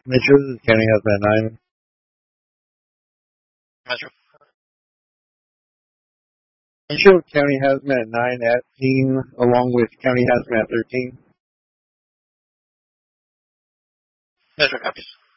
Metro, this is County Hazmat 9. Metro. Metro, County Hazmat 9 at scene, along with County Hazmat 13. Metro copies.